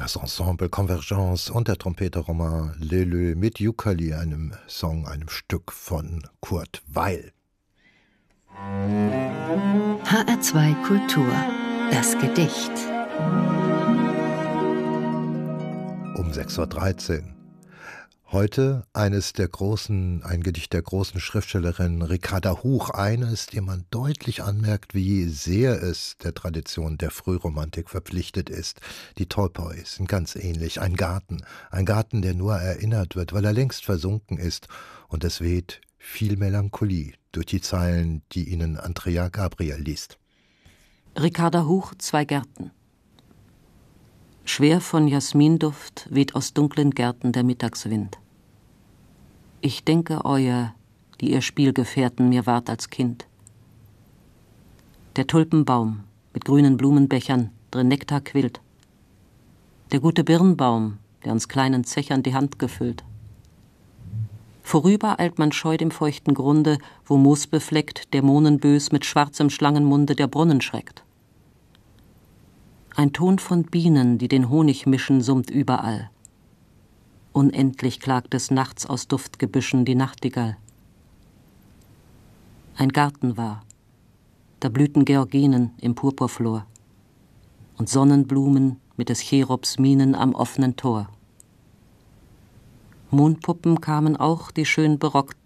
Das Ensemble Convergence und der Trompeter Romain Leleu mit Yukali, einem Song, einem Stück von Kurt Weill. HR2 Kultur, das Gedicht. Um 6:13 Uhr. Heute ein Gedicht der großen Schriftstellerin Ricarda Huch, eines, dem man deutlich anmerkt, wie sehr es der Tradition der Frühromantik verpflichtet ist. Die Tolpoi sind ganz ähnlich, ein Garten, der nur erinnert wird, weil er längst versunken ist, und es weht viel Melancholie durch die Zeilen, die ihnen Andrea Gabriel liest. Ricarda Huch, 2 Gärten. Schwer von Jasminduft weht aus dunklen Gärten der Mittagswind. Ich denke euer, die ihr Spielgefährten mir wart als Kind. Der Tulpenbaum mit grünen Blumenbechern, drin Nektar quillt. Der gute Birnbaum, der uns kleinen Zechern die Hand gefüllt. Vorüber eilt man scheu dem feuchten Grunde, wo moosbefleckt dämonenbös mit schwarzem Schlangenmunde der Brunnen schreckt. Ein Ton von Bienen, die den Honig mischen, summt überall. Unendlich klagt des Nachts aus Duftgebüschen die Nachtigall. Ein Garten war, da blühten Georginen im Purpurflor und Sonnenblumen mit des Cherubs Minen am offenen Tor. Mondpuppen kamen auch, die schön berockt